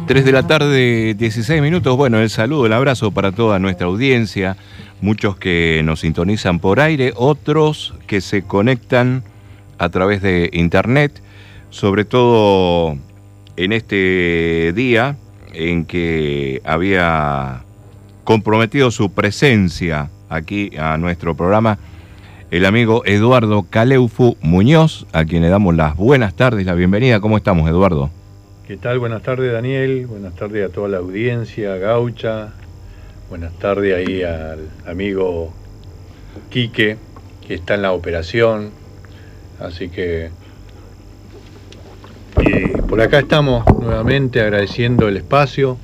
3 de la tarde, 16 minutos. Bueno, el saludo, el abrazo para toda nuestra audiencia. Muchos que nos sintonizan por aire, otros que se conectan a través de internet, sobre todo en este día en que había comprometido su presencia aquí a nuestro programa el amigo Eduardo Caleufu Muñoz, a quien le damos las buenas tardes, la bienvenida. ¿Cómo estamos, Eduardo? ¿Qué tal? Buenas tardes, Daniel. Buenas tardes a toda la audiencia gaucha. Buenas tardes ahí al amigo Quique, que está en la operación. Así que por acá estamos nuevamente agradeciendo el espacio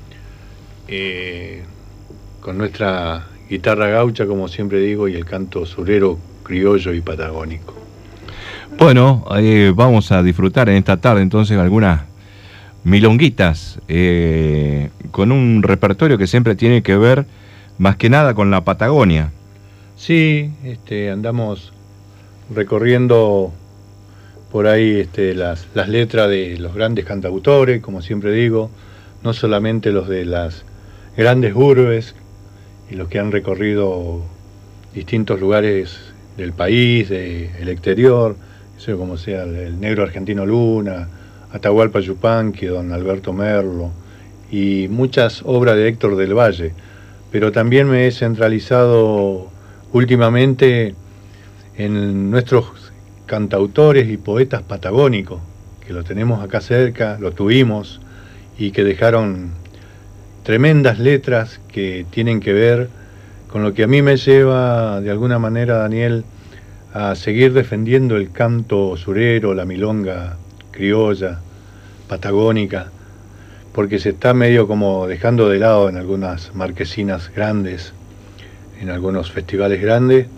con nuestra guitarra gaucha, como siempre digo, y el canto surero, criollo y patagónico. Bueno, vamos a disfrutar en esta tarde entonces algunas milonguitas con un repertorio que siempre tiene que ver más que nada con la Patagonia. Sí, andamos recorriendo por ahí las letras de los grandes cantautores, como siempre digo, no solamente los de las grandes urbes y los que han recorrido distintos lugares del país, del exterior, eso como sea el negro argentino Luna, Atahualpa Yupanqui, don Alberto Merlo y muchas obras de Héctor del Valle, pero también me he centralizado últimamente en nuestros cantautores y poetas patagónicos, que lo tenemos acá cerca, lo tuvimos, y que dejaron tremendas letras que tienen que ver con lo que a mí me lleva, de alguna manera, Daniel, a seguir defendiendo el canto surero, la milonga criolla, patagónica, porque se está medio como dejando de lado en algunas marquesinas grandes, en algunos festivales grandes,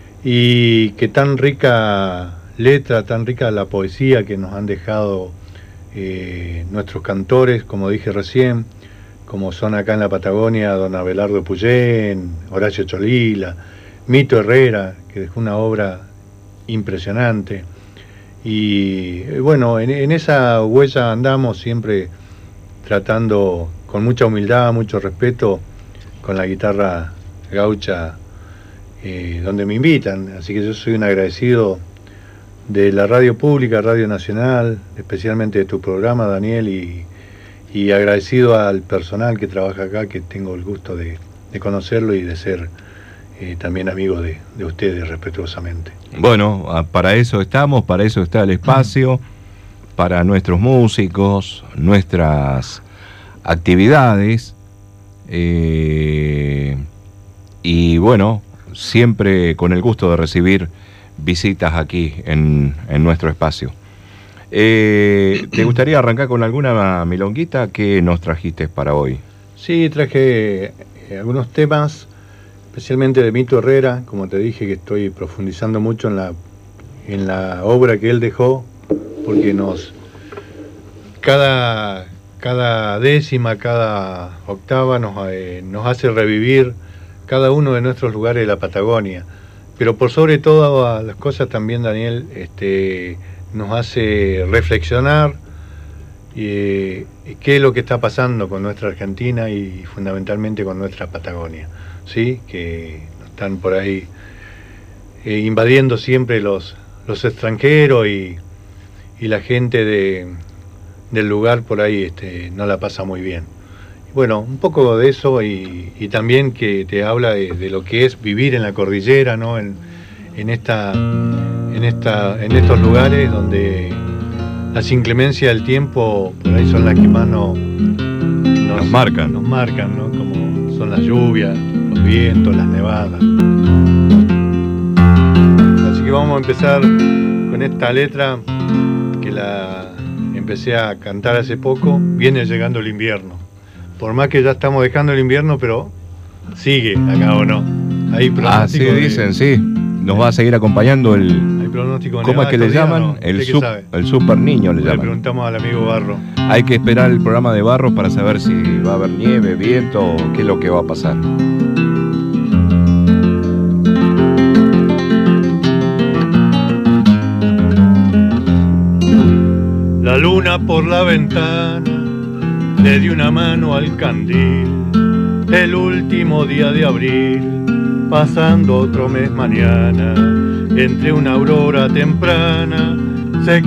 y que tan rica letra, tan rica la poesía que nos han dejado nuestros cantores, como dije recién, como son acá en la Patagonia don Abelardo Puyén, Horacio Cholila, Mito Herrera, que dejó una obra impresionante. Y bueno, en esa huella andamos siempre tratando con mucha humildad, mucho respeto, con la guitarra gaucha, donde me invitan. Así que yo soy un agradecido de la radio pública, Radio Nacional, especialmente de tu programa, Daniel, y agradecido al personal que trabaja acá, que tengo el gusto de conocerlo y de ser también amigo de ustedes respetuosamente. Bueno, para eso estamos, para eso está el espacio, para nuestros músicos, nuestras actividades, y bueno, siempre con el gusto de recibir visitas aquí en nuestro espacio. ¿Te gustaría arrancar con alguna milonguita que nos trajiste para hoy? Sí, traje algunos temas, especialmente de Mito Herrera, como te dije, que estoy profundizando mucho en la obra que él dejó, porque cada décima, cada octava nos hace revivir cada uno de nuestros lugares de la Patagonia. Pero por sobre todas las cosas también, Daniel, nos hace reflexionar qué es lo que está pasando con nuestra Argentina y fundamentalmente con nuestra Patagonia, ¿sí? Que están por ahí invadiendo siempre los extranjeros y la gente del lugar por ahí no la pasa muy bien. Bueno, un poco de eso y también que te habla de lo que es vivir en la cordillera, ¿no? En estos lugares donde las inclemencias del tiempo por ahí son las que más nos marcan, ¿no? Como son las lluvias, los vientos, las nevadas. Así que vamos a empezar con esta letra que la empecé a cantar hace poco. Viene llegando el invierno. Por más que ya estamos dejando el invierno, pero sigue acá, ¿o no? Hay pronóstico. Así dicen, sí. Nos va a seguir acompañando el... pronóstico. ¿Cómo es que le llaman? ¿No? El super niño le llaman. Le preguntamos al amigo Barro. Hay que esperar el programa de Barro para saber si va a haber nieve, viento o qué es lo que va a pasar. La luna por la ventana le di una mano al candil, el último día de abril, pasando otro mes mañana, entre una aurora temprana